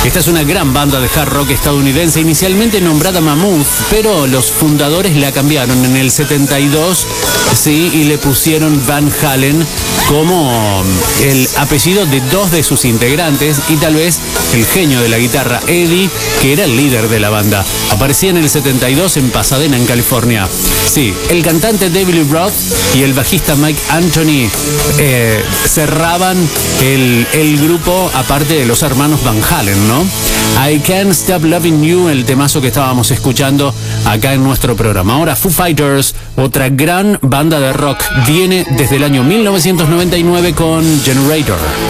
Esta es una gran banda de hard rock estadounidense, inicialmente nombrada Mammoth, pero los fundadores la cambiaron en el 72, sí, y le pusieron Van Halen como el apellido de dos de sus integrantes y tal vez el genio de la guitarra, Eddie, que era el líder de la banda. Aparecía en el 72 en Pasadena, en California. Sí, el cantante David Lee Roth y el bajista Mike Anthony cerraban el grupo, aparte de los hermanos Van Halen, ¿no? I Can't Stop Loving You, el temazo que estábamos escuchando acá en nuestro programa. Ahora Foo Fighters, otra gran banda de rock, viene desde el año 1999 con Generator.